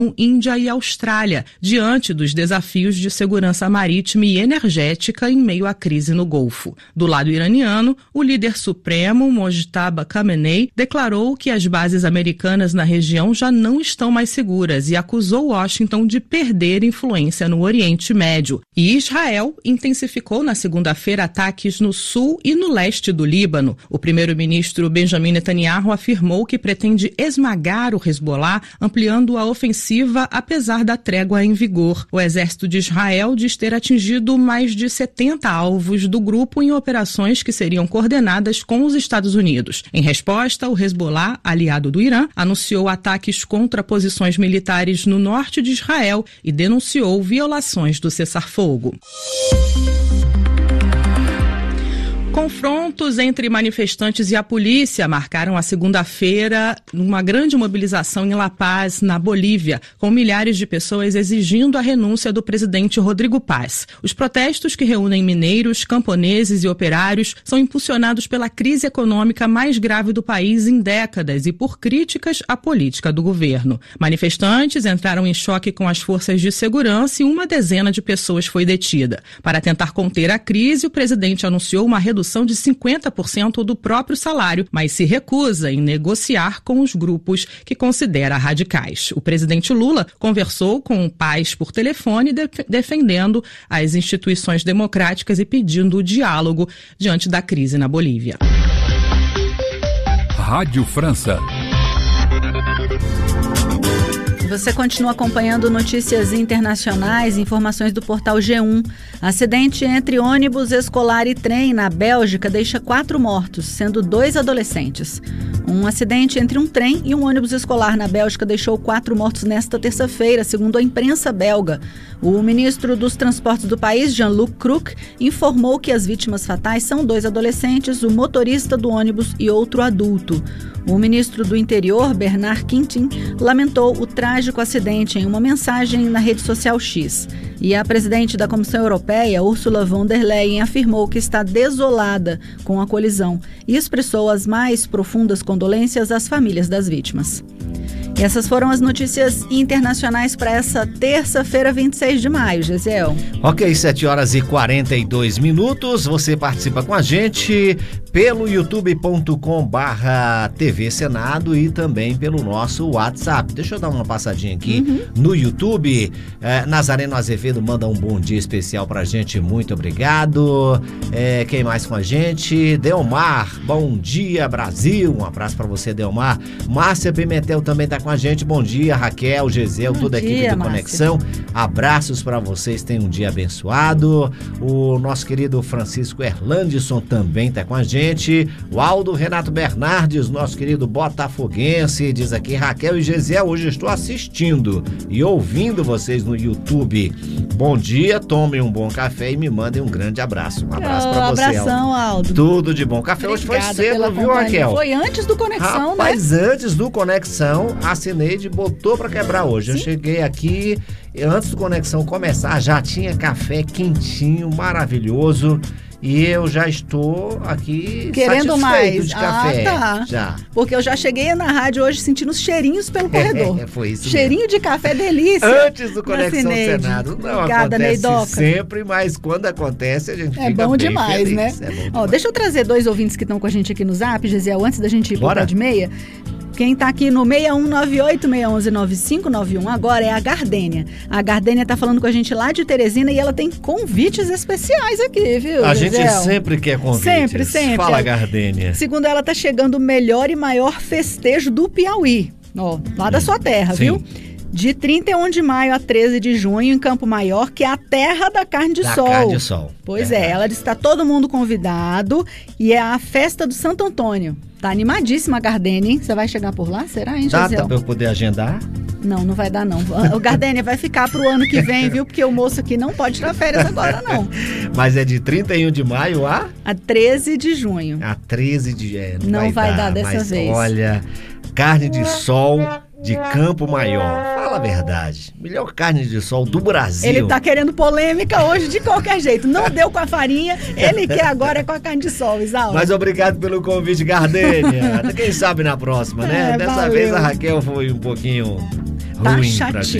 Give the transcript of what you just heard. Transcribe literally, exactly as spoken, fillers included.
Índia e Austrália, diante dos desafios de segurança marítima e energética em meio à crise no Golfo. Do lado iraniano, o líder supremo, Mojtaba Khamenei, declarou que as bases americanas na região já não estão mais seguras e acusou Washington de perder influência no Oriente Médio. E Israel intensificou na segunda-feira ataques no sul e no leste do Líbano. O primeiro-ministro Benjamin Netanyahu afirmou que pretende esmagar o Hezbollah, ampliando a ofensiva apesar da trégua em vigor. O exército de Israel diz ter atingido mais de setenta alvos do grupo em operações que seriam coordenadas com os Estados Unidos. Em resposta, o Hezbollah, aliado do Irã, anunciou ataques contra posições militares no norte de Israel e denunciou violações do cessar-fogo. Confrontos entre manifestantes e a polícia marcaram a segunda-feira uma grande mobilização em La Paz, na Bolívia, com milhares de pessoas exigindo a renúncia do presidente Rodrigo Paz. Os protestos, que reúnem mineiros, camponeses e operários, são impulsionados pela crise econômica mais grave do país em décadas e por críticas à política do governo. Manifestantes entraram em choque com as forças de segurança e uma dezena de pessoas foi detida. Para tentar conter a crise, o presidente anunciou uma redução de cinquenta por cento do próprio salário, mas se recusa em negociar com os grupos que considera radicais. O presidente Lula conversou com o Paz por telefone, def- defendendo as instituições democráticas e pedindo o diálogo diante da crise na Bolívia. Rádio França. Você continua acompanhando notícias internacionais, informações do portal G um. Acidente entre ônibus escolar e trem na Bélgica deixa quatro mortos, sendo dois adolescentes. Um acidente entre um trem e um ônibus escolar na Bélgica deixou quatro mortos nesta terça-feira, segundo a imprensa belga. O ministro dos Transportes do país, Jean-Luc Cruc, informou que as vítimas fatais são dois adolescentes, o motorista do ônibus e outro adulto. O ministro do Interior, Bernard Quintin, lamentou o trágico acidente em uma mensagem na rede social X. E a presidente da Comissão Europeia, Ursula von der Leyen, afirmou que está desolada com a colisão e expressou as mais profundas condolências às famílias das vítimas. E essas foram as notícias internacionais para essa terça-feira, vinte e seis de maio, Gesiel. Ok, sete horas e quarenta e dois minutos. Você participa com a gente pelo youtube ponto com barra T V Senado e também pelo nosso WhatsApp. Deixa eu dar uma passadinha aqui uhum. no YouTube. É, Nazareno Azevedo manda um bom dia especial pra gente. Muito obrigado. É, quem mais com a gente? Delmar, bom dia, Brasil. Um abraço pra você, Delmar. Márcia Pimentel também tá com a gente. Bom dia, Raquel, Gisel, toda a equipe do Conexão. Abraços pra vocês, tenham um dia abençoado. O nosso querido Francisco Erlandson também tá com a gente. O Aldo Renato Bernardes, nosso querido botafoguense, diz aqui: Raquel e Gesiel, hoje estou assistindo e ouvindo vocês no YouTube. Bom dia, tomem um bom café e me mandem um grande abraço. Um abraço oh, pra você, abração, Aldo. Aldo. Tudo de bom. O café Obrigada hoje foi cedo, viu, companhia. Raquel? Foi antes do Conexão, Rapaz, né? antes do Conexão, a Cineide botou pra quebrar hoje. Sim. Eu cheguei aqui, antes do Conexão começar, já tinha café quentinho, maravilhoso. E eu já estou aqui querendo mais de café. Ah, tá. Já. Porque eu já cheguei na rádio hoje sentindo os cheirinhos pelo corredor. É, foi isso Cheirinho mesmo. de café, delícia. Antes do Conexão Senado. Não Obrigada, acontece Neidoca. sempre, mas quando acontece a gente é fica bom bem demais, feliz. né? É bom demais. Ó, deixa eu trazer dois ouvintes que estão com a gente aqui no Zap, Gesiel, antes da gente ir pro Bora. Pé de Meia. Quem tá aqui no seis um nove oito, seis um um, nove cinco nove um agora é a Gardênia. A Gardênia tá falando com a gente lá de Teresina e ela tem convites especiais aqui, viu, A Gisel? gente sempre quer convites. Sempre, sempre. Fala, Gardênia. Segundo ela, tá chegando o melhor e maior festejo do Piauí. Ó, lá da sua terra, Sim. viu? De trinta e um de maio a treze de junho, em Campo Maior, que é a terra da carne de da sol. carne de sol. Pois Verdade. é, ela disse que está todo mundo convidado e é a festa do Santo Antônio. Tá animadíssima a Gardênia, hein? Você vai chegar por lá? Será, hein, Dá Gisel? pra eu poder agendar? Não, não vai dar, não. O Gardênia vai ficar pro ano que vem, viu? Porque o moço aqui não pode tirar férias agora, não. Mas é de trinta e um de maio a? A treze de junho. A treze de... É, não, Não vai, vai dar, dar dessa mas vez. Olha, carne de sol de Campo Maior. Fala a verdade. Melhor carne de sol do Brasil. Ele tá querendo polêmica hoje de qualquer jeito. Não deu com a farinha, ele quer agora é com a carne de sol, Isaú. Mas obrigado pelo convite, Gardênia. Quem sabe na próxima, né? É, Dessa valeu. vez a Raquel foi um pouquinho Tá ruim pra chatinho.